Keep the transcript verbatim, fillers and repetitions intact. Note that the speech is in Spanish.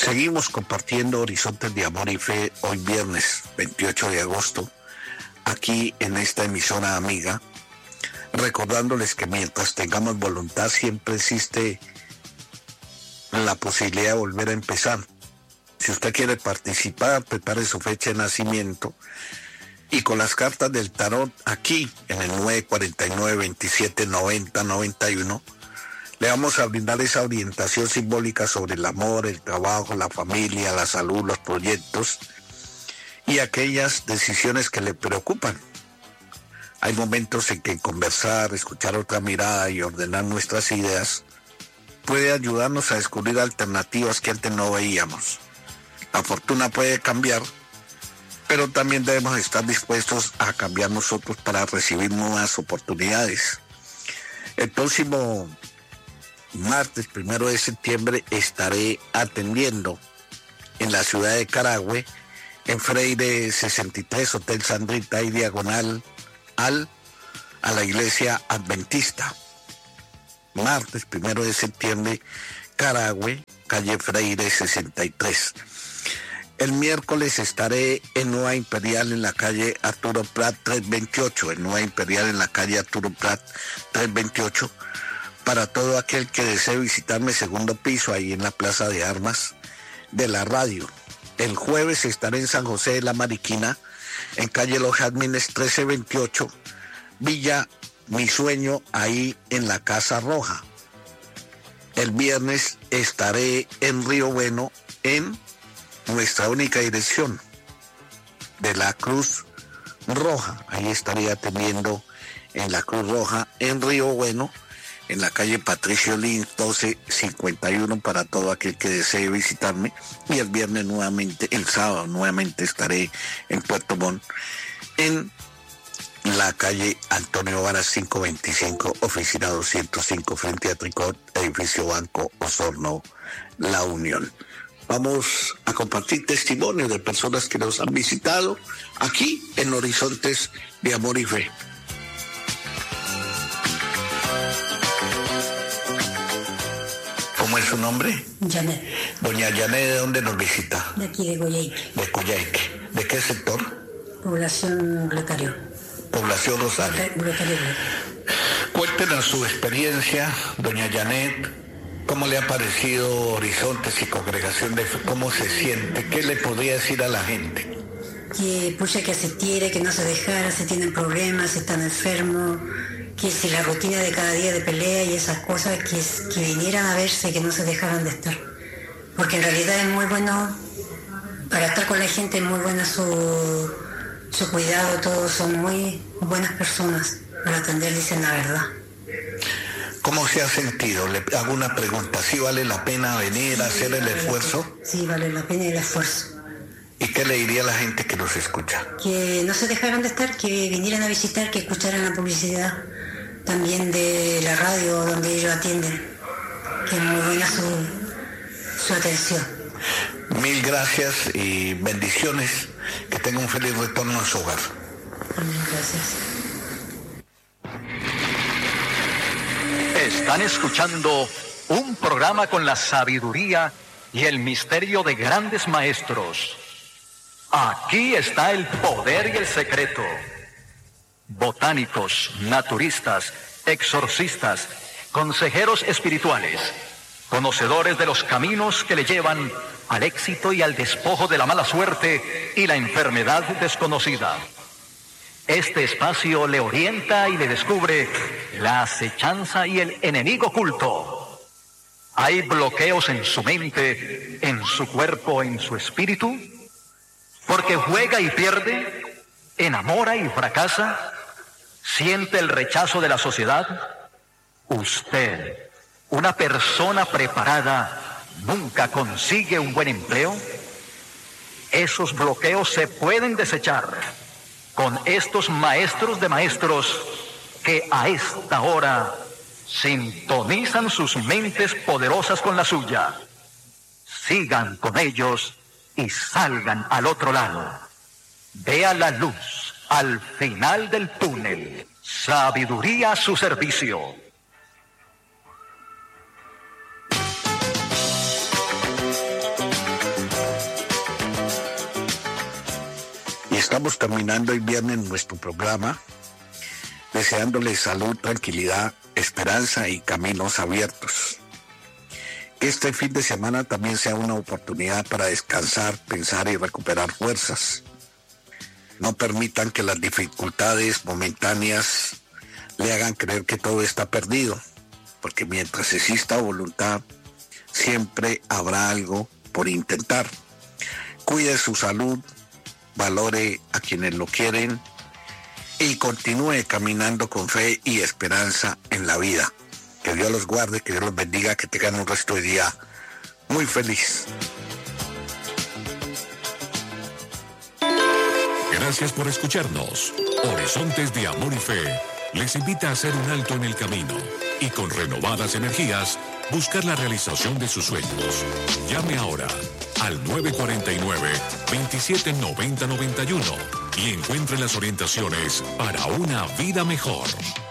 Seguimos compartiendo Horizontes de Amor y Fe hoy viernes veintiocho de agosto, aquí en esta emisora amiga, recordándoles que mientras tengamos voluntad siempre existe la posibilidad de volver a empezar. Si usted quiere participar, prepare su fecha de nacimiento y con las cartas del tarot aquí en el nueve cuatro nueve, veintisiete, noventa, noventa y uno le vamos a brindar esa orientación simbólica sobre el amor, el trabajo, la familia, la salud, los proyectos y aquellas decisiones que le preocupan. Hay momentos en que conversar, escuchar otra mirada y ordenar nuestras ideas puede ayudarnos a descubrir alternativas que antes no veíamos. La fortuna puede cambiar, pero también debemos estar dispuestos a cambiar nosotros para recibir nuevas oportunidades. El próximo martes, primero de septiembre, estaré atendiendo en la ciudad de Carahue, en Freire sesenta y tres, Hotel Sandrita y diagonal al a la iglesia adventista. Martes, primero de septiembre, Carahue, calle Freire sesenta y tres. El miércoles estaré en Nueva Imperial en la calle Arturo Prat trescientos veintiocho, en Nueva Imperial en la calle Arturo Prat trescientos veintiocho, para todo aquel que desee visitarme, segundo piso, ahí en la Plaza de Armas de la radio. El jueves estaré en San José de la Mariquina, en calle Los Jazmines trece veintiocho, Villa Mi Sueño, ahí en la Casa Roja. El viernes estaré en Río Bueno, en nuestra única dirección de la Cruz Roja. Ahí estaría atendiendo en la Cruz Roja, en Río Bueno, en la calle Patricio Lins doce cincuenta y uno, para todo aquel que desee visitarme. Y el viernes nuevamente, el sábado nuevamente estaré en Puerto Montt, en la calle Antonio Varas quinientos veinticinco, oficina doscientos cinco, frente a Tricot, edificio Banco Osorno, La Unión. Vamos a compartir testimonios de personas que nos han visitado aquí en Horizontes de Amor y Fe. ¿Cómo es su nombre? Janet. Doña Janet, ¿de dónde nos visita? De aquí, de Coyhaique. De Coyhaique. ¿De qué sector? Población Rosario. Población Rosario. Rosario. Cuéntenos su experiencia, doña Janet. ¿Cómo le ha parecido Horizontes y Congregación de Fe? ¿Cómo se siente? ¿Qué le podría decir a la gente? Que pucha, que asistiera, que no se dejara, si tienen problemas, si están enfermos, que si la rutina de cada día de pelea y esas cosas, que, que vinieran a verse, que no se dejaran de estar. Porque en realidad es muy bueno, para estar con la gente es muy bueno su, su cuidado, todos son muy buenas personas para atender, dicen la verdad. ¿Cómo se ha sentido? Le hago una pregunta. ¿Sí vale la pena venir a hacer el esfuerzo? Sí, vale la pena el esfuerzo. ¿Y qué le diría a la gente que nos escucha? Que no se dejaran de estar, que vinieran a visitar, que escucharan la publicidad también de la radio donde ellos atienden, que es muy buena su, su atención. Mil gracias y bendiciones, que tenga un feliz retorno a su hogar. Mil gracias. Están escuchando un programa con la sabiduría y el misterio de grandes maestros. Aquí está el poder y el secreto. Botánicos, naturistas, exorcistas, consejeros espirituales, conocedores de los caminos que le llevan al éxito y al despojo de la mala suerte y la enfermedad desconocida. Este espacio le orienta y le descubre la acechanza y el enemigo oculto. ¿Hay bloqueos en su mente, en su cuerpo, en su espíritu? Porque juega y pierde, enamora y fracasa, siente el rechazo de la sociedad. Usted, una persona preparada, nunca consigue un buen empleo. Esos bloqueos se pueden desechar con estos maestros de maestros que a esta hora sintonizan sus mentes poderosas con la suya. Sigan con ellos y salgan al otro lado. Vea la luz al final del túnel. Sabiduría a su servicio. Estamos terminando el viernes nuestro programa, deseándoles salud, tranquilidad, esperanza y caminos abiertos. Que este fin de semana también sea una oportunidad para descansar, pensar y recuperar fuerzas. No permitan que las dificultades momentáneas le hagan creer que todo está perdido, porque mientras exista voluntad, siempre habrá algo por intentar. Cuide su salud, valore a quienes lo quieren y continúe caminando con fe y esperanza en la vida. Que Dios los guarde, que Dios los bendiga, que tengan un resto de día muy feliz. Gracias por escucharnos. Horizontes de Amor y Fe les invita a hacer un alto en el camino y con renovadas energías buscar la realización de sus sueños. Llame ahora al nueve cuatro nueve, veintisiete noventa noventa y uno y encuentre las orientaciones para una vida mejor.